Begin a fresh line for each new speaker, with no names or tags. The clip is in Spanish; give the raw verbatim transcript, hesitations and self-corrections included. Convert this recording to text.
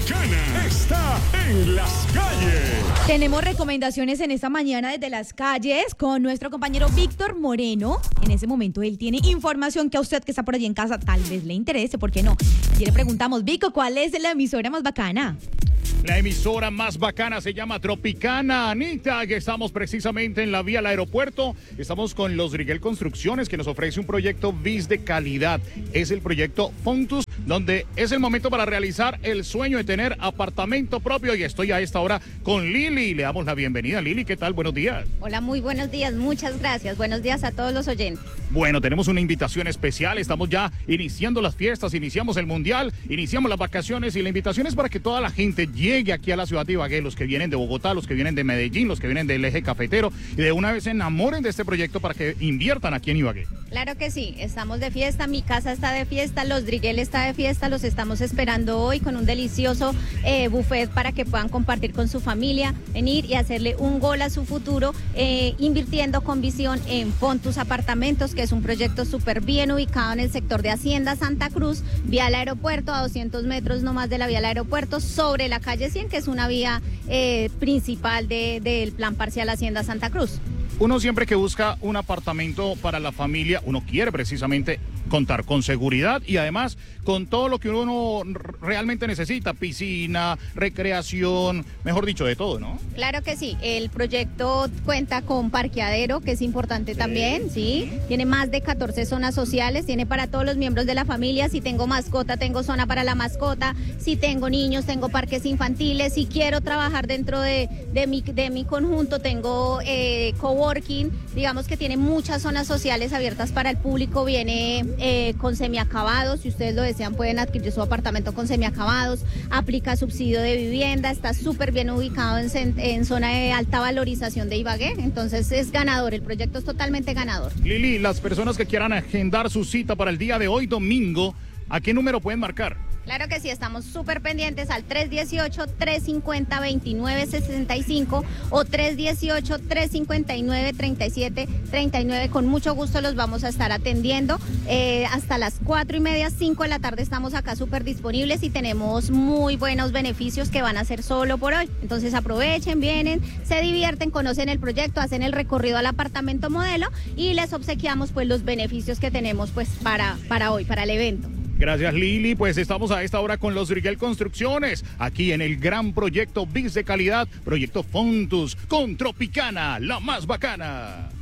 Tropicana está en las calles.
Tenemos recomendaciones en esta mañana desde las calles con nuestro compañero Víctor Moreno. En ese momento él tiene información que a usted que está por allí en casa tal vez le interese, ¿por qué no? Y le preguntamos, Vico, ¿cuál es la emisora más bacana?
La emisora más bacana se llama Tropicana, Anita, que estamos precisamente en la vía al aeropuerto. Estamos con Los Riguel Construcciones, que nos ofrece un proyecto bis de calidad. Es el proyecto Fontus, donde es el momento para realizar el sueño de tener apartamento propio. Y estoy a esta hora con Lili. Le damos la bienvenida. Lili, ¿qué tal? Buenos días.
Hola, muy buenos días. Muchas gracias. Buenos días a todos los oyentes.
Bueno, tenemos una invitación especial. Estamos ya iniciando las fiestas, iniciamos el mundial, iniciamos las vacaciones y la invitación es para que toda la gente llegue aquí a la ciudad de Ibagué, los que vienen de Bogotá, los que vienen de Medellín, los que vienen del eje cafetero y de una vez se enamoren de este proyecto para que inviertan aquí en Ibagué.
Claro que sí, estamos de fiesta, mi casa está de fiesta, Los Riguel está de fiesta, los estamos esperando hoy con un delicioso eh, buffet para que puedan compartir con su familia, venir y hacerle un gol a su futuro, eh, invirtiendo con visión en Fontus Apartamentos, que es un proyecto súper bien ubicado en el sector de Hacienda Santa Cruz, vía al aeropuerto, a doscientos metros nomás de la vía al aeropuerto, sobre la calle cien, que es una vía eh, principal de, del plan parcial Hacienda Santa Cruz.
Uno siempre que busca un apartamento para la familia, uno quiere precisamente contar con seguridad y además con todo lo que uno realmente necesita, piscina, recreación, mejor dicho, de todo, ¿no?
Claro que sí, el proyecto cuenta con parqueadero, que es importante sí. también, ¿sí? Tiene más de catorce zonas sociales, tiene para todos los miembros de la familia, si tengo mascota, tengo zona para la mascota, si tengo niños, tengo parques infantiles, si quiero trabajar dentro de, de, mi, de mi conjunto, tengo eh, coworking, digamos que tiene muchas zonas sociales abiertas para el público, viene eh, con semiacabados, si ustedes lo desean pueden adquirir su apartamento con semiacabados, aplica subsidio de vivienda, está súper bien ubicado en, en zona de alta valorización de Ibagué, entonces es ganador, el proyecto es totalmente ganador.
Lili, las personas que quieran agendar su cita para el día de hoy, domingo, ¿a qué número pueden marcar?
Claro que sí, estamos súper pendientes al tres uno ocho, tres cinco cero, dos nueve seis cinco o tres uno ocho, tres cinco nueve, tres siete tres nueve. Con mucho gusto los vamos a estar atendiendo. Eh, hasta las cuatro y media, cinco de la tarde estamos acá súper disponibles y tenemos muy buenos beneficios que van a ser solo por hoy. Entonces aprovechen, vienen, se divierten, conocen el proyecto, hacen el recorrido al apartamento modelo y les obsequiamos pues los beneficios que tenemos pues para, para hoy, para el evento.
Gracias, Lili. Pues estamos a esta hora con Los Riguel Construcciones, aquí en el gran proyecto bis de calidad, proyecto Fontus, con Tropicana, la más bacana.